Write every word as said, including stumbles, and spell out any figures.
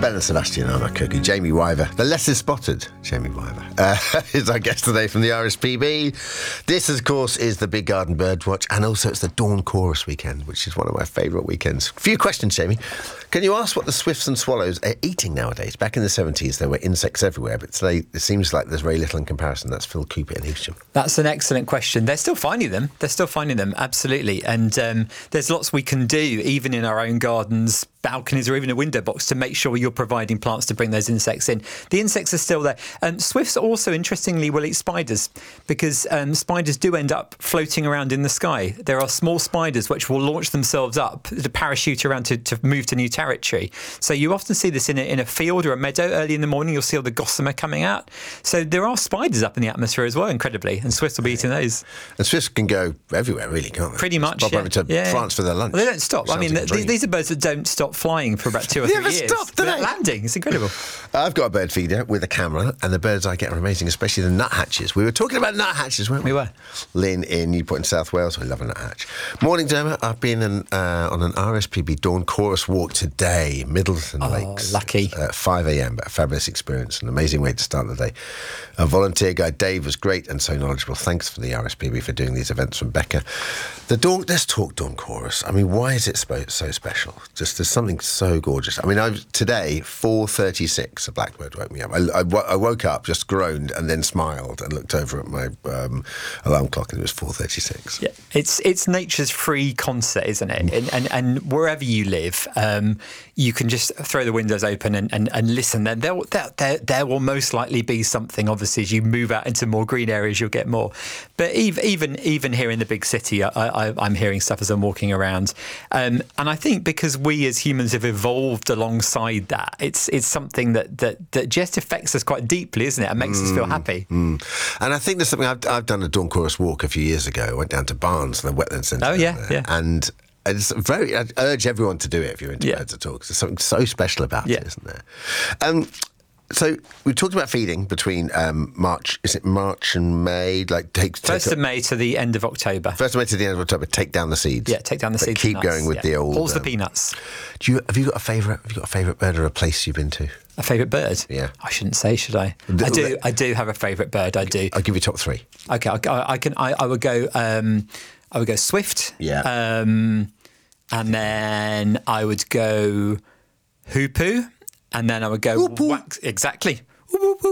Ben and Sebastian are our cookie. Jamie Wyver, the lesser spotted Jamie Wyver, uh, is our guest today from the R S P B. This, of course, is the Big Garden Birdwatch, and also it's the Dawn Chorus weekend, which is one of my favourite weekends. A few questions, Jamie. Can you ask what the swifts and swallows are eating nowadays? Back in the seventies, there were insects everywhere, but today it seems like there's very little in comparison. That's Phil Cooper in Evesham. That's an excellent question. They're still finding them. They're still finding them, absolutely. And um, there's lots we can do, even in our own gardens, balconies, or even a window box, to make sure you're providing plants to bring those insects in. The insects are still there. And swifts also, interestingly, will eat spiders, because um, spiders do end up floating around in the sky. There are small spiders which will launch themselves up to parachute around to, to move to new territory. So you often see this in a, in a field or a meadow early in the morning. You'll see all the gossamer coming out. So there are spiders up in the atmosphere as well, incredibly, and swifts will be eating those. And swifts can go everywhere, really, can't they? Pretty much, Just pop yeah. over to yeah. France for their lunch. Well, they don't stop. I mean, like th- these are birds that don't stop flying for about two or They three never years. stop, do They're they? landing. It's incredible. I've got a bird feeder with a camera, and the birds I get are amazing, especially the nuthatches. We were talking about nuthatches, weren't we? We were. Lynn in Newport in South Wales. I love a nuthatch. Morning, Dermot. I've been in, uh, on an R S P B Dawn Chorus walk today, Middleton Oh, Lakes. lucky. At five a.m, but a fabulous experience, an amazing way to start the day. Our volunteer guide Dave was great and so knowledgeable. Thanks for the R S P B for doing these events from Becca. The Dawn, let's talk Dawn Chorus. I mean, why is it so, so special? Just there's something so gorgeous. I mean, I've, today, four thirty-six, a blackbird woke me up. I, I, I woke up, just groaned, and then smiled and looked over at my um, alarm clock, and it was four thirty-six. Yeah, it's it's nature's free concert, isn't it? And and, and wherever you live, um, you can just throw the windows open and, and, and listen. Then there, there there there will most likely be something. Obviously, as you move out into more green areas, you'll get more. But even even even here in the big city, I, I, I'm hearing stuff as I'm walking around, um, and I think because we as humans have evolved alongside that, it's it's something that that, that just affects us quite deeply, isn't it? And makes mm, us feel happy. Mm. And I think there's something I've I've done a Dawn Chorus walk a few years ago. I went down to Barnes, the wetland centre. Oh yeah, there, yeah. And it's very. I urge everyone to do it if you're into Yeah. birds at all, because there's something so special about Yeah. it, isn't there? Um, so we talked about feeding between um, March. Is it March and May? Like take, take First up, of May to the end of October. First of May to the end of October. Take down the seeds. Yeah, take down the But seeds. Keep and nuts. going with yeah. the old. Pulls the um, peanuts. Do you have you got a favourite? Have you got a favourite bird or a place you've been to? A favourite bird? Yeah. I shouldn't say, should I? The- I do. the- I do have a favourite bird. I do. I'll give you top three. Okay, I, I can. I, I would go. Um, I would go swift. Yeah. Um, and then I would go hoopoo, and then I would go Hoopoo. wax. Exactly. Whoop, whoop, whoop.